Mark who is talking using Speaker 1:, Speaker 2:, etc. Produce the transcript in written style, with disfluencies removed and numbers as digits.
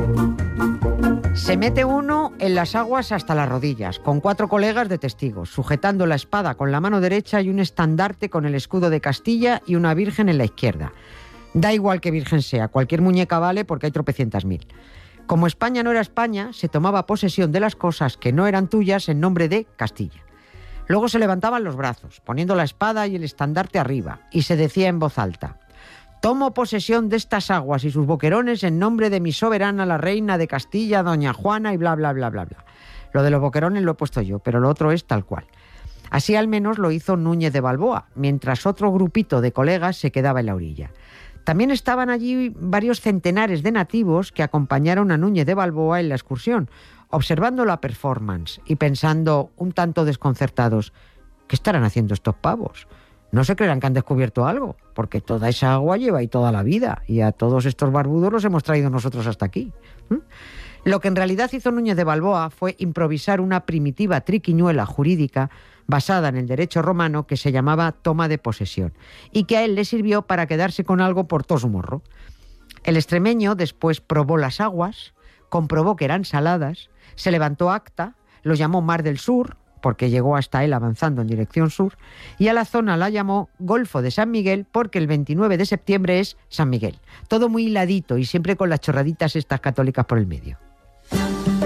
Speaker 1: Se mete uno en las aguas hasta las rodillas, con 4 colegas de testigos, sujetando la espada con la mano derecha y un estandarte con el escudo de Castilla y una virgen en la izquierda. Da igual que virgen sea, cualquier muñeca vale porque hay tropecientas mil. Como España no era España, se tomaba posesión de las cosas que no eran tuyas en nombre de Castilla. Luego se levantaban los brazos, poniendo la espada y el estandarte arriba, y se decía en voz alta: «Tomo posesión de estas aguas y sus boquerones en nombre de mi soberana, la reina de Castilla, doña Juana», y bla, bla, bla, bla, bla. Lo de los boquerones lo he puesto yo, pero lo otro es tal cual. Así al menos lo hizo Núñez de Balboa, mientras otro grupito de colegas se quedaba en la orilla. También estaban allí varios centenares de nativos que acompañaron a Núñez de Balboa en la excursión, observando la performance y pensando, un tanto desconcertados: ¿qué estarán haciendo estos pavos? No se creerán que han descubierto algo, porque toda esa agua lleva ahí toda la vida, y a todos estos barbudos los hemos traído nosotros hasta aquí. Lo que en realidad hizo Núñez de Balboa fue improvisar una primitiva triquiñuela jurídica basada en el derecho romano que se llamaba toma de posesión, y que a él le sirvió para quedarse con algo por todo su morro. El extremeño después probó las aguas, comprobó que eran saladas, se levantó acta, lo llamó Mar del Sur, porque llegó hasta él avanzando en dirección sur, y a la zona la llamó Golfo de San Miguel, porque el 29 de septiembre es San Miguel. Todo muy hiladito y siempre con las chorraditas estas católicas por el medio.